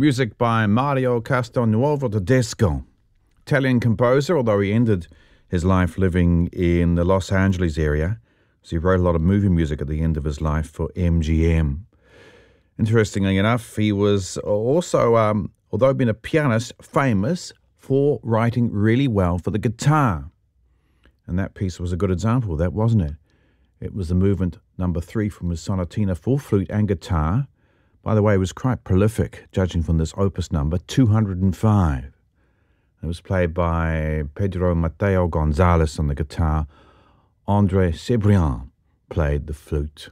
Music by Mario Castelnuovo Tedesco, Italian composer, although he ended his life living in the Los Angeles area. So he wrote a lot of movie music at the end of his life for MGM. Interestingly enough, he was also, although being a pianist, famous for writing really well for the guitar. And that piece was a good example of that, wasn't it? It was the movement number 3 from his sonatina for flute and guitar. By the way, it was quite prolific, judging from this opus number, 205. It was played by Pedro Mateo Gonzalez on the guitar. André Sebrian played the flute.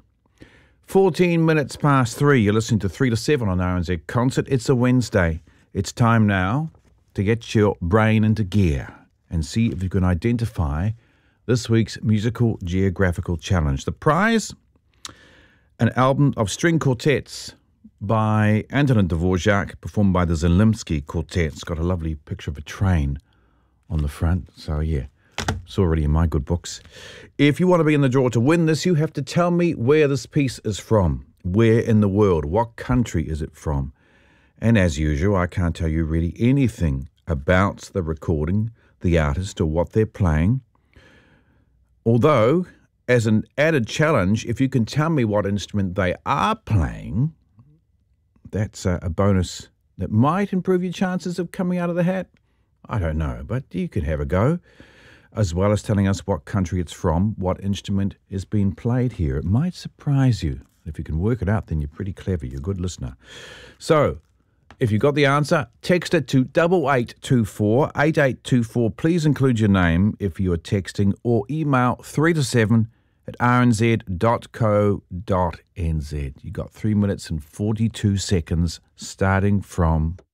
14 minutes past 3. You're listening to 3 to 7 on RNZ Concert. It's a Wednesday. It's time now to get your brain into gear and see if you can identify this week's musical geographical challenge. The prize, an album of string quartets by Antonin Dvorak, performed by the Zelinsky Quartet. It's got a lovely picture of a train on the front. So, yeah, it's already in my good books. If you want to be in the draw to win this, you have to tell me where this piece is from. Where in the world? What country is it from? And as usual, I can't tell you really anything about the recording, the artist, or what they're playing. Although, as an added challenge, if you can tell me what instrument they are playing, that's a bonus that might improve your chances of coming out of the hat. I don't know, but you could have a go, as well as telling us what country it's from, what instrument is being played here. It might surprise you. If you can work it out, then you're pretty clever. You're a good listener. So, if you got the answer, text it to 8824 8824. Please include your name if you are texting, or email 3 to 7 at rnz.co.nz. You got 3 minutes and 42 seconds starting from